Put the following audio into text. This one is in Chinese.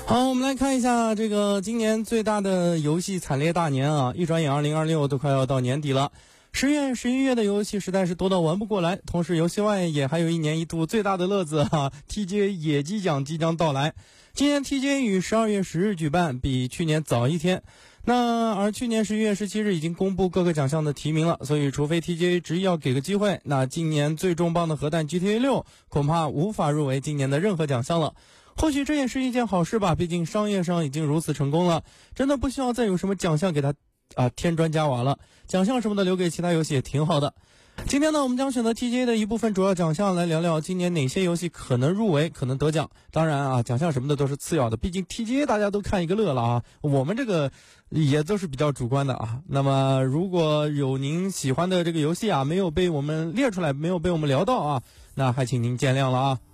好，我们来看一下这个今年最大的游戏惨烈大年啊！一转眼2026都快要到年底了，10月、11月的游戏实在是多到玩不过来。同时，游戏外也还有一年一度最大的乐子TGA 野鸡奖即将到来。今年 TGA 于12月10日举办，比去年早一天。而去年11月17日已经公布各个奖项的提名了，所以除非 TGA 执意要给个机会，那今年最重磅的核弹 GTA 6恐怕无法入围今年的任何奖项了。或许这也是一件好事吧，毕竟商业上已经如此成功了，真的不需要再有什么奖项给他添砖加瓦了，奖项什么的留给其他游戏也挺好的。今天呢，我们将选择 TGA 的一部分主要奖项来聊聊今年哪些游戏可能入围，可能得奖。当然奖项什么的都是次要的，毕竟 TGA 大家都看一个乐了我们这个也都是比较主观的那么如果有您喜欢的这个游戏没有被我们列出来，没有被我们聊到那还请您见谅了